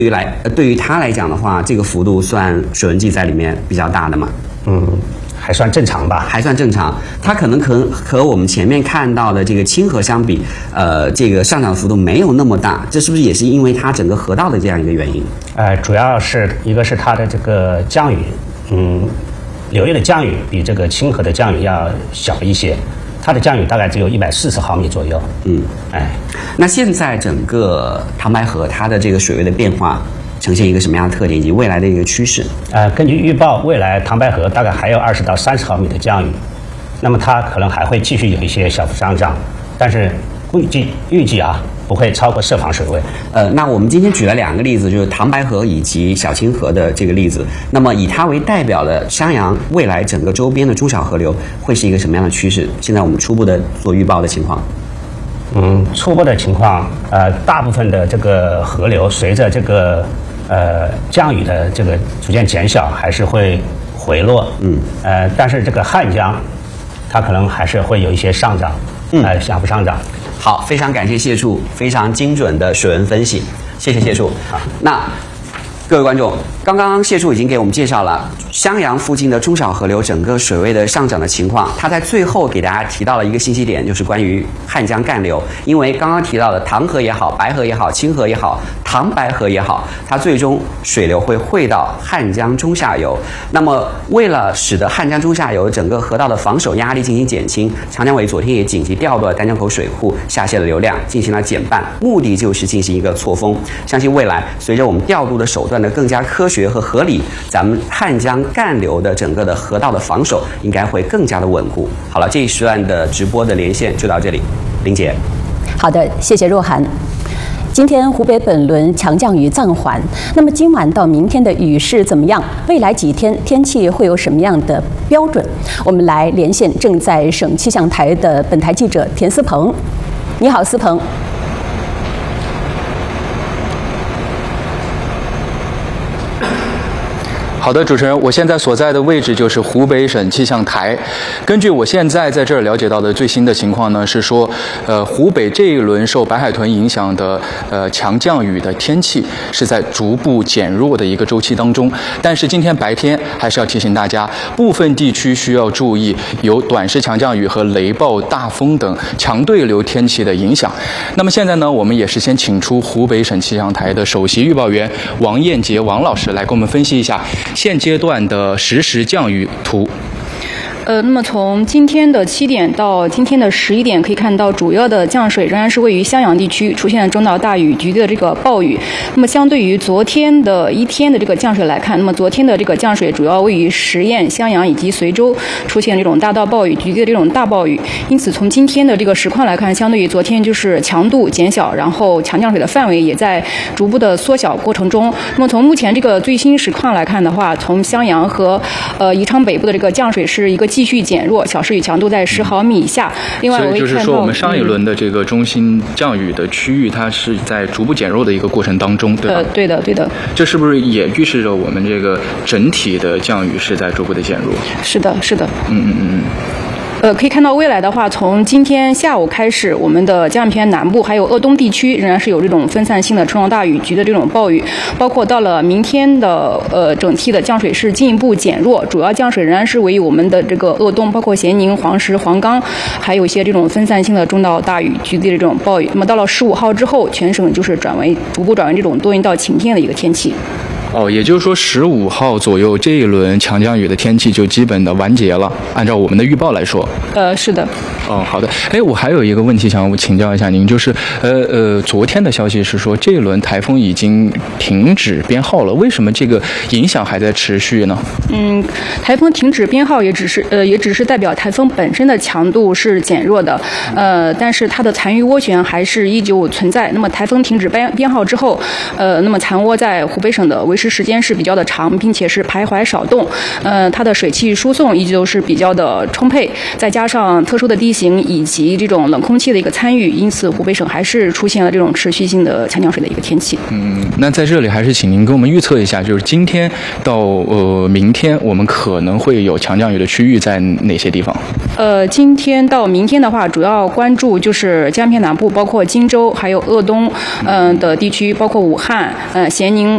对于它来讲的话，这个幅度算水温计在里面比较大的嘛？ 还算正常吧， 还算正常。它可能和我们前面看到的这个清河相比，这个上涨幅度没有那么大，这是不是也是因为它整个河道的这样一个原因？ 主要是一个是它的这个降雨，流域的降雨比这个清河的降雨要小一些。它的降雨大概只有140毫米左右。 那现在整个唐白河它的这个水位的变化呈现一个什么样的特点，以及未来的一个趋势？ 根据预报，未来唐白河大概还有20到30毫米的降雨，那么它可能还会继续有一些小幅上涨，但是预计不会超过设防水位。 那我们今天举了2个例子，就是唐白河以及小清河的这个例子。那么以它为代表的襄阳未来整个周边的中小河流会是一个什么样的趋势？现在我们初步的做预报的情况。 初步的情况，大部分的这个河流随着这个降雨的这个逐渐减小，还是会回落。但是这个汉江，它可能还是会有一些上涨，小幅上涨。 好，非常感谢谢处非常精准的水文分析，谢谢谢处。那各位观众，刚刚谢处已经给我们介绍了襄阳附近的中小河流整个水位的上涨的情况，他在最后给大家提到了一个信息点，就是关于汉江干流。因为刚刚提到的唐河也好，白河也好，清河也好，唐白河也好，它最终水流会汇到汉江中下游。那么为了使得汉江中下游整个河道的防守压力进行减轻，长江委昨天也紧急调度了丹江口水库下泄的流量进行了减半，目的就是进行一个错峰。相信未来随着我们调度的手段的更加科学和合理，咱们汉江干流的整个的河道的防守应该会更加的稳固。好了，这一时段的直播的连线就到这里，林姐。 好的，谢谢若涵。今天湖北本轮强降雨暂缓，那么今晚到明天的雨势怎么样？未来几天天气会有什么样的标准？我们来连线正在省气象台的本台记者田思鹏。你好，思鹏。 好的，主持人，我现在所在的位置就是湖北省气象台。根据我现在在这儿了解到的最新的情况呢，是说，湖北这一轮受白海豚影响的强降雨的天气是在逐步减弱的一个周期当中。但是今天白天还是要提醒大家，部分地区需要注意有短时强降雨和雷暴、大风等强对流天气的影响。那么现在呢，我们也是先请出湖北省气象台的首席预报员王艳杰王老师来给我们分析一下现阶段的实时降雨图。 那么从今天的7点到今天的11点，可以看到主要的降水仍然是位于襄阳地区，出现了中到大雨，局地的这个暴雨。那么相对于昨天的一天的这个降水来看，那么昨天的这个降水主要位于十堰、襄阳以及随州出现这种大到暴雨，局地的这种大暴雨。因此从今天的这个实况来看，相对于昨天就是强度减小，然后强降水的范围也在逐步的缩小过程中。那么从目前这个最新实况来看的话，从襄阳和宜昌北部的这个降水是一个继续减弱，小时雨强度在10毫米以下。另外， 所以就是说，我们上一轮的这个中心降雨的区域，它是在逐步减弱的一个过程当中，对吧？ 对的，对的。 这是不是也预示着我们这个整体的降雨是在逐步的减弱？ 是的，是的。可以看到未来的话，从今天下午开始，我们的江偏南部还有鄂东地区仍然是有这种分散性的中到大雨局的这种暴雨，包括到了明天的整体的降水是进一步减弱，主要降水仍然是为我们的这个鄂东，包括咸宁、黄石、黄冈，还有一些这种分散性的中到大雨局地的这种暴雨。那么到了15号之后，全省就是逐步转为这种多云到晴天的一个天气。 也就是说15号左右这一轮强降雨的天气就基本的完结了，按照我们的预报来说。 是的。 好的。我还有一个问题想请教一下您，就是昨天的消息是说这一轮台风已经停止编号了，为什么这个影响还在持续呢？ 台风停止编号也只是代表台风本身的强度是减弱的，但是它的残余涡旋还是依旧存在。那么台风停止编号之后，那么残涡在湖北省的维持时间是比较的长，并且是徘徊少动，它的水汽输送依旧是比较的充沛，再加上特殊的地形以及这种冷空气的一个参与，因此湖北省还是出现了这种持续性的强降水的一个天气。 那在这里还是请您给我们预测一下，就是今天到明天我们可能会有强降雨的区域在哪些地方？ 今天到明天的话，主要关注就是江偏南部，包括荆州还有鄂东的地区，包括武汉、咸宁、